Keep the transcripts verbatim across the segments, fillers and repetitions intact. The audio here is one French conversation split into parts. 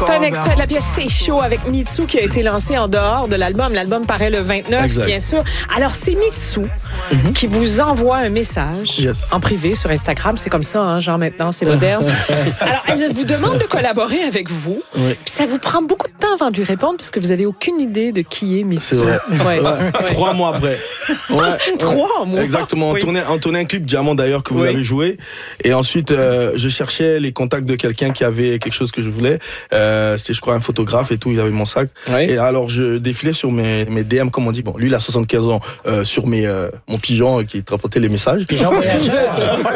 C'est un extrait de la pièce C'est chaud avec Mitsou qui a été lancé en dehors de l'album. L'album paraît le vingt-neuf, exact. Bien sûr. Alors, c'est Mitsou mm-hmm. qui vous envoie un message yes. en privé sur Instagram. C'est comme ça, hein, genre maintenant, c'est moderne. Alors, elle vous demande de collaborer avec vous. Oui. Puis ça vous prend beaucoup de temps avant de lui répondre parce que vous n'avez aucune idée de qui est Mitsou. C'est vrai. Ouais. Ouais. Ouais. Trois mois après. Ouais. Trois mois? Exactement. On, oui. tournait, on tournait un clip Diamant d'ailleurs que vous oui. avez joué. Et ensuite, euh, je cherchais les contacts de quelqu'un qui avait quelque chose que je voulais. Euh, c'était, je crois, un photographe et tout. Il avait mon sac. Oui. Et alors, je défilais sur mes, mes D M, comme on dit. Bon, lui, il a soixante-quinze ans. Euh, sur mes, euh, mon pigeon qui rapportait les messages. Pigeon voyageur.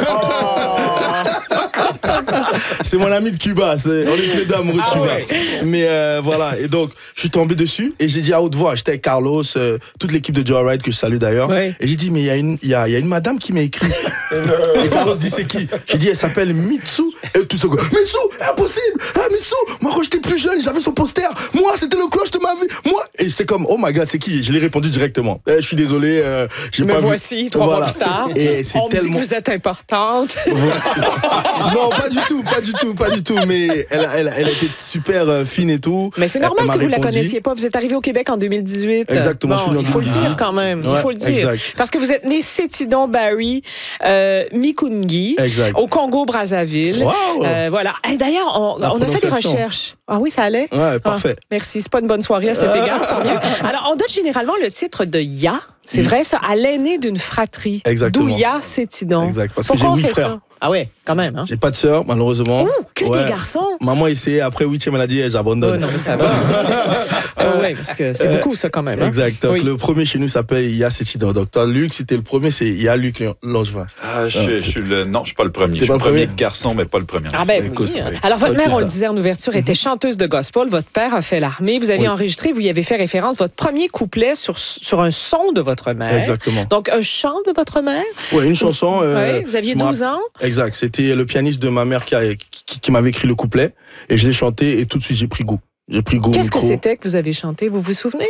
C'est mon ami de Cuba, c'est, on est tous les deux amoureux de ah Cuba. Ouais. Mais euh, voilà, et donc je suis tombé dessus et j'ai dit à haute voix, j'étais avec Carlos, euh, toute l'équipe de Joe Ride que je salue d'ailleurs. Ouais. Et j'ai dit, mais il y, y, y a une madame qui m'a écrit. Et Carlos dit, c'est qui? J'ai dit, elle s'appelle Mitsou. Et tout ce gars, Mitsou, impossible! Ah, Mitsou, moi quand j'étais plus jeune, j'avais son poster. Moi, c'était le cloche de ma vie. Moi, et j'étais comme, oh my god, c'est qui? Et je l'ai répondu directement. Eh, je suis désolé, euh, j'ai me pas voici, vu. trois voilà. mois plus tard. Et c'est on tellement... me dit que vous êtes importante. Non, pas du tout, pas du tout, pas du tout. Mais elle, elle, elle a été super euh, fine et tout. Mais c'est normal elle, elle que vous répondu. La connaissiez pas. Vous êtes arrivé au Québec en deux mille dix-huit. Exactement. Bon, il faut le dire quand même. Ouais, il faut le dire. Exact. Parce que vous êtes né Sétidon Barry euh, Mikungi, exact. au Congo-Brazzaville. Wow. Euh, voilà. Et d'ailleurs, on, on a fait des recherches. Ah oui, ça allait? Ouais, parfait. Ah, merci. C'est pas une bonne soirée à cet égard. Alors, on donne généralement le titre de Ya. C'est mmh. vrai, ça, à l'aîné d'une fratrie. Exactement. D'où Ya Sétidon. Exact. Parce Pourquoi que j'ai huit frères. Ça? Ah ouais, quand même. Hein? J'ai pas de sœur, malheureusement. Ouh, que ouais. des garçons. Maman essayait, après huitième, elle a dit, j'abandonne. Oh non, mais ça va. oh, ouais, parce que c'est beaucoup, ça, quand même. Hein? Exact. Donc, oui. le premier chez nous s'appelle Ya Sétidon. Donc, toi, Luc, c'était le premier, c'est Ya Luc Langevin. Ah, je, je suis le. Non, je suis pas le premier. T'es je suis le premier? premier garçon, mais pas le premier. Ah, ben Écoute, oui. oui. Alors, votre ouais, mère, on ça. le disait en ouverture, était chanteuse de gospel. Votre père a fait l'armée. Vous avez oui. enregistré, vous y avez fait référence, votre premier couplet sur, sur un son de votre mère. Exactement. Donc, un chant de votre mère. Oui, une chanson. Euh, oui, vous aviez douze ans. Exact. C'était le pianiste de ma mère qui, a, qui, qui m'avait écrit le couplet et je l'ai chanté et tout de suite j'ai pris goût. J'ai pris goût. Qu'est-ce que c'était que vous avez chanté? Vous vous souvenez?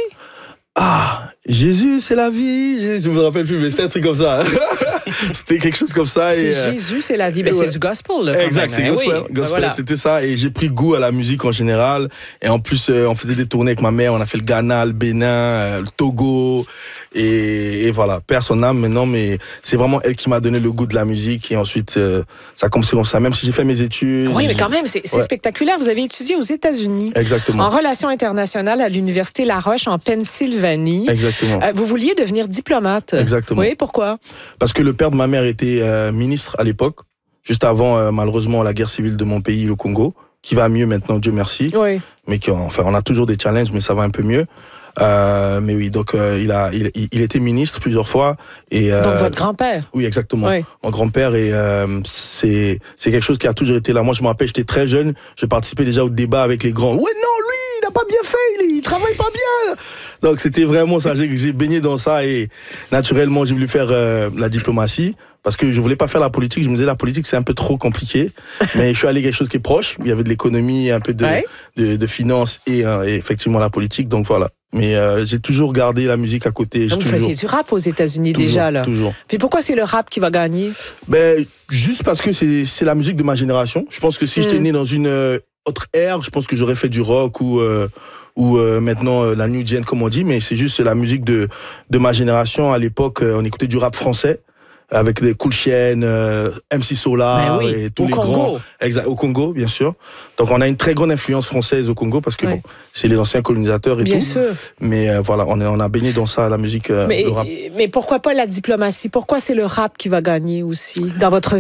Ah, Jésus, c'est la vie. Je me rappelle plus, mais c'était un truc comme ça. C'était quelque chose comme ça. C'est et, euh, Jésus, c'est la vie. Ben, ouais. c'est du gospel, là. Exact, c'est eh gospel. oui. gospel voilà. C'était ça. Et j'ai pris goût à la musique en général. Et en plus, euh, on faisait des tournées avec ma mère. On a fait le Ghana, le Bénin, euh, le Togo. Et, et voilà, père son âme maintenant, mais c'est vraiment elle qui m'a donné le goût de la musique. Et ensuite, euh, ça a commencé comme ça. Même si j'ai fait mes études. Oui, mais quand même, c'est, c'est ouais. spectaculaire. Vous avez étudié aux États-Unis. Exactement. En relations internationales à l'Université La Roche, en Pennsylvanie. Exactement. Euh, vous vouliez devenir diplomate. Exactement. Oui, pourquoi? Parce que le père de ma mère était euh, ministre à l'époque, juste avant, euh, malheureusement, la guerre civile de mon pays, le Congo, qui va mieux maintenant, Dieu merci. Oui. Mais qui, enfin, on a toujours des challenges, mais ça va un peu mieux. Euh, mais oui, donc euh, il a, il, il était ministre plusieurs fois. Et euh, donc votre grand-père. Oui, exactement. Oui. Mon grand-père et euh, c'est c'est quelque chose qui a toujours été là. Moi, je me rappelle, j'étais très jeune, je participais déjà au débat avec les grands. Ouais, non, lui, il n'a pas bien fait, il, il travaille pas bien. Donc c'était vraiment ça. J'ai, j'ai baigné dans ça et naturellement, j'ai voulu faire euh, la diplomatie. Parce que je voulais pas faire la politique, je me disais la politique c'est un peu trop compliqué, mais je suis allé quelque chose qui est proche. Il y avait de l'économie, un peu de ouais. de, de finance et, euh, et effectivement la politique. Donc voilà. Mais euh, j'ai toujours gardé la musique à côté. Donc vous toujours... faisiez du rap aux États-Unis toujours, déjà là. Toujours. Puis pourquoi c'est le rap qui va gagner? Ben juste parce que c'est c'est la musique de ma génération. Je pense que si mm. j'étais né dans une euh, autre ère, je pense que j'aurais fait du rock ou euh, ou euh, maintenant euh, la new gen comme on dit. Mais c'est juste la musique de de ma génération. À l'époque, euh, on écoutait du rap français. Avec des Cool Chain, euh, M C Solar oui, et tous au les Congo. grands. Exact, au Congo, bien sûr. Donc on a une très grande influence française au Congo parce que ouais. bon, c'est les anciens colonisateurs et bien tout. Sûr. Mais euh, voilà, on, est, on a baigné dans ça, la musique, euh, mais, le rap. Mais pourquoi pas la diplomatie? Pourquoi c'est le rap qui va gagner aussi dans votre